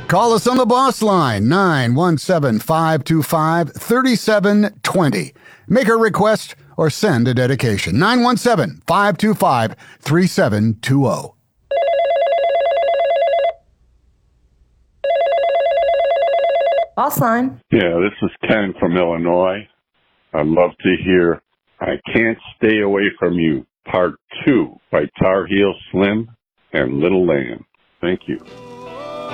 Call us on the boss line, 917-525-3720. Make a request or send a dedication, 917-525-3720. Boss line. Yeah, this is Ken from Illinois. I'd love to hear I Can't Stay Away From You, Part 2 by Tar Heel Slim and Little Lamb. Thank you.